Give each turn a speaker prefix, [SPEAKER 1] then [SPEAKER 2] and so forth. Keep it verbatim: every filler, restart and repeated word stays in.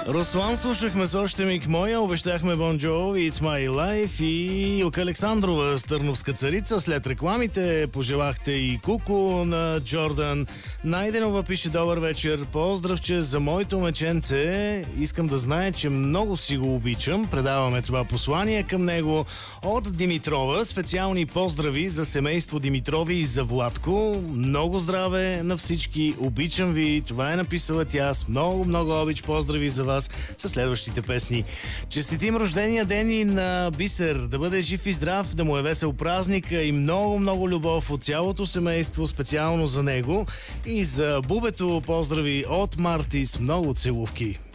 [SPEAKER 1] Руслан слушахме с още миг моя, обещахме Бон Джови, It's My Life и Илка Александрова с Търновска царица. След рекламите пожелахте и Куко на Джордан. Найденова пише: добър вечер, поздравче за моето меченце. Искам да знае, че много си го обичам. Предаваме това послание към него от Димитрова. Специални поздрави за семейство Димитрови и за Владко. Много здраве на всички, обичам ви. Това е написала тя с много, много обич. Поздрави за вас със следващите песни. Честитим рождения ден и на Бисер. Да бъде жив и здрав, да му е весел празник и много, много любов от цялото семейство, специално за него. И за бубето поздрави от Марти с много целувки.